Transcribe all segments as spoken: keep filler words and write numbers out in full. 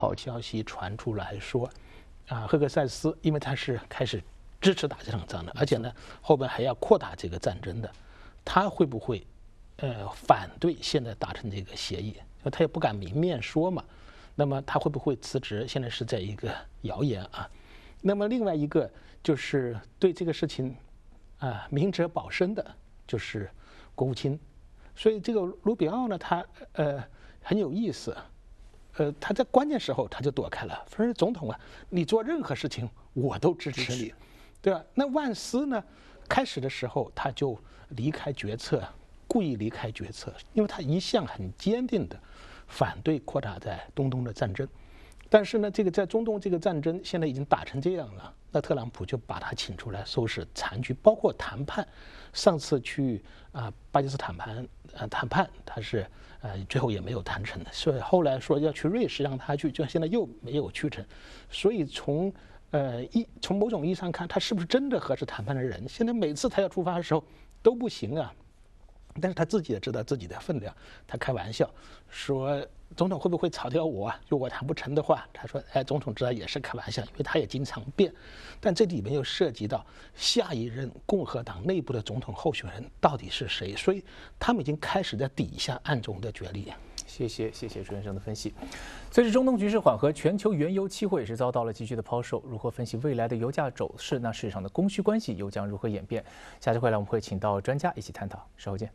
好消息传出来说，啊，赫克塞斯因为他是开始支持打这场仗的，而且呢后边还要扩大这个战争的，他会不会呃反对现在达成这个协议？他也不敢明面说嘛。那么他会不会辞职？现在是在一个谣言啊。那么另外一个就是对这个事情啊明哲保身的，就是国务卿。所以这个卢比奥呢，他呃很有意思。呃，他在关键时候他就躲开了。说总统啊，你做任何事情我都支持你，对吧？那万斯呢，开始的时候他就离开决策，故意离开决策，因为他一向很坚定的反对扩大在中东的战争。但是呢，这个在中东这个战争现在已经打成这样了，那特朗普就把他请出来收拾残局，包括谈判。上次去啊、呃、巴基斯坦谈呃谈判，他是呃最后也没有谈成的，所以后来说要去瑞士让他去，就现在又没有去成。所以从呃一从某种意义上看，他是不是真的合适谈判的人？现在每次他要出发的时候都不行啊。但是他自己也知道自己的分量，他开玩笑说总统会不会炒掉我啊？如果谈不成的话，他说哎，总统知道也是开玩笑，因为他也经常变。但这里面又涉及到下一任共和党内部的总统候选人到底是谁，所以他们已经开始在底下暗中的角力。 谢谢谢谢朱先生的分析。随着中东局势缓和，全球原油期货也是遭到了急剧的抛售。如何分析未来的油价走势？那市场的供需关系又将如何演变？下期回来我们会请到专家一起探讨，稍后见。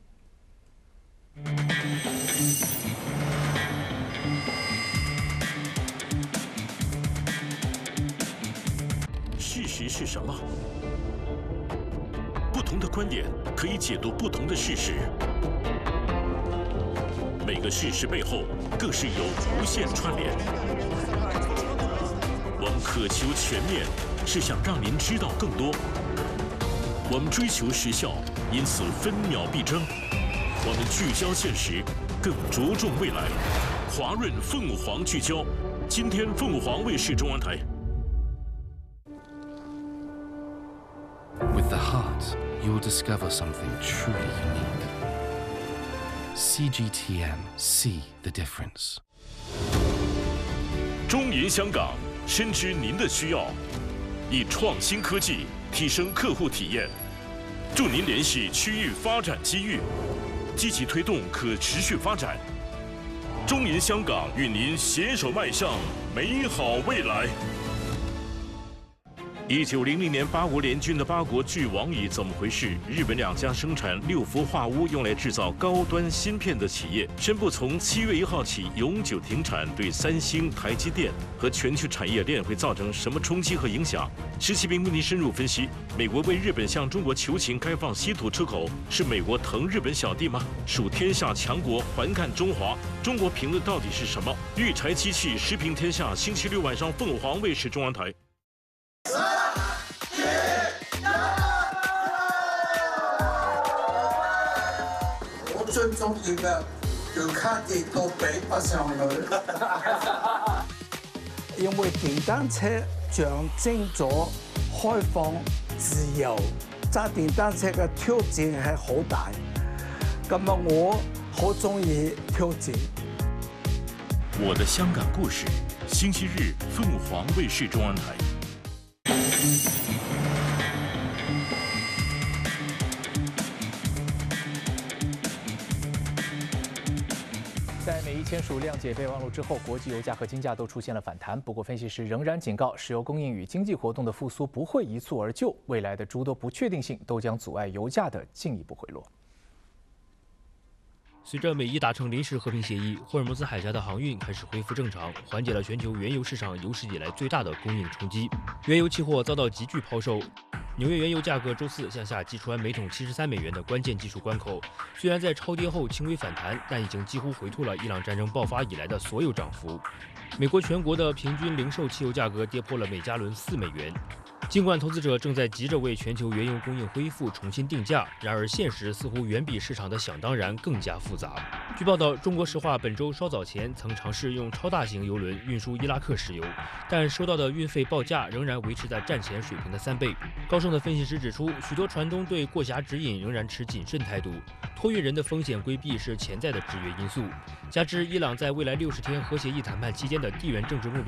事实是什么？不同的观点可以解读不同的事实。每个事实背后更是有无限串联。我们渴求全面，是想让您知道更多。我们追求时效，因此分秒必争。我们聚焦现实，更着重未来。华润凤凰聚焦，今天凤凰卫视中央台。 With the heart, you'll discover something truly unique. C G T M, see the difference. 中银香港深知您的需要，以创新科技提升客户体验，助您联系区域发展机遇，积极推动可持续发展。中银香港与您携手迈向美好未来。一九零零年八国联军的八国巨王椅怎么回事？日本两家生产六氟化钨用来制造高端芯片的企业宣布，从七月一号起永久停产，对三星、台积电和全球产业链会造成什么冲击和影响？石启明为您深入分析。美国为日本向中国求情开放稀土出口，是美国疼日本小弟吗？属天下强国，环看中华。中国评论到底是什么？育才机器时评天下，星期六晚上凤凰卫视中央台。 最重要嘅要卡跌都比不上去。因為電單車象徵咗開放、自由，揸電單車嘅挑戰係好大。咁啊，我好中意挑戰。 我的香港故事，星期日凤凰卫視中央台。 在美伊签署谅解备忘录之后，国际油价和金价都出现了反弹。不过，分析师仍然警告，石油供应与经济活动的复苏不会一蹴而就，未来的诸多不确定性都将阻碍油价的进一步回落。 随着美伊达成临时和平协议，霍尔木兹海峡的航运开始恢复正常，缓解了全球原油市场有史以来最大的供应冲击。原油期货遭到急剧抛售。纽约原油价格周四向下击穿每桶七十三美元的关键技术关口，虽然在超跌后轻微反弹，但已经几乎回吐了伊朗战争爆发以来的所有涨幅。美国全国的平均零售汽油价格跌破了每加仑四美元。 尽管投资者正在急着为全球原油供应恢复重新定价，然而现实似乎远比市场的想当然更加复杂。据报道，中国石化本周稍早前曾尝试用超大型油轮运输伊拉克石油，但收到的运费报价仍然维持在战前水平的三倍。高盛的分析师指出，许多船东对过峡指引仍然持谨慎态度，托运人的风险规避是潜在的制约因素。加之伊朗在未来六十天核协议谈判期间的地缘政治目标。